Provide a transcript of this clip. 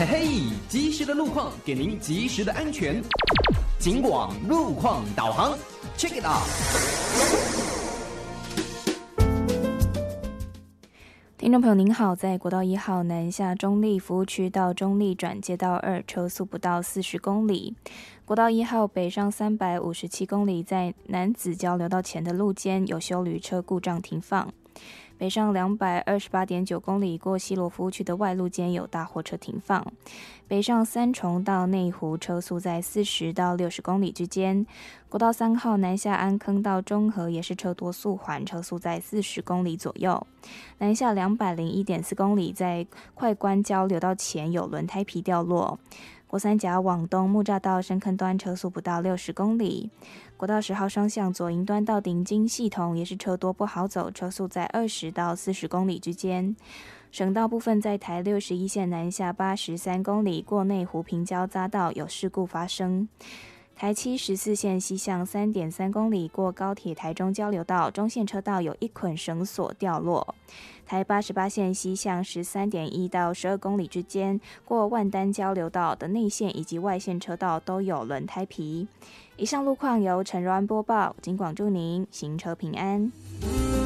嘿嘿，及时的路况给您及时的安全。警广路况导航 ，Check it out。 听众朋友您好，在国道1号南下中立服务区到中立转接道2，车速不到40公里。国道1号北上357公里，在南子交流道前的路肩有休旅车故障停放。北上228.9公里过西螺服务区的外路间有大货车停放。北上三重到内湖车速在40到60公里之间。国道3号南下安坑到中和也是车多速缓，车速在40公里左右。南下201.4公里，在快关交流道前有轮胎皮掉落。国三甲往东木栅道深坑端车速不到60公里。国道10号双向左营端到顶金系统也是车多不好走，车速在20到40公里之间。省道部分在台61线南下83公里过内湖平交匝道有事故发生。台714线西向3.3公里过高铁台中交流道中线车道有一捆绳索掉落。台88线西向13.1到12公里之间过万丹交流道的内线以及外线车道都有轮胎皮。以上路况由陈柔安播报，警广祝您行车平安。